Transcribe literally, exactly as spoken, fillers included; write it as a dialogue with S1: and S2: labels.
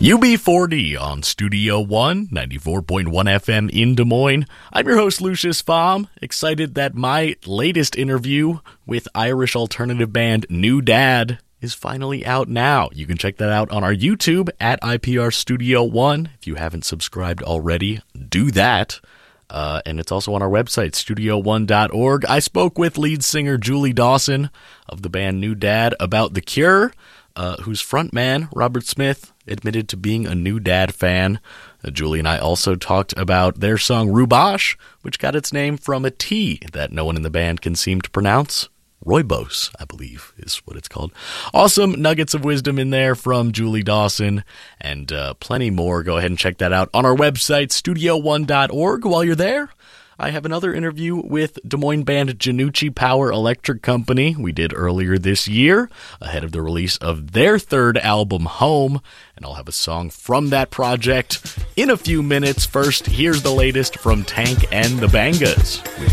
S1: U B four D on Studio One, ninety-four point one F M in Des Moines. I'm your host, Lucius Fahm, excited that my latest interview with Irish alternative band New Dad is finally out now. You can check that out on our YouTube at I P R Studio One. If you haven't subscribed already, do that. Uh, and it's also on our website, studio one dot org. I spoke with lead singer Julie Dawson of the band New Dad about The Cure, uh, whose frontman, Robert Smith, admitted to being a New Dad fan. Uh, Julie and I also talked about their song Rubash, which got its name from a T that no one in the band can seem to pronounce. Rooibos, I believe, is what it's called. Awesome nuggets of wisdom in there from Julie Dawson, and uh, plenty more. Go ahead and check that out on our website, studio one dot org. While you're there, I have another interview with Des Moines band Janucci Power Electric Company we did earlier this year, ahead of the release of their third album, Home, and I'll have a song from that project in a few minutes. First, here's the latest from Tank and the Bangas.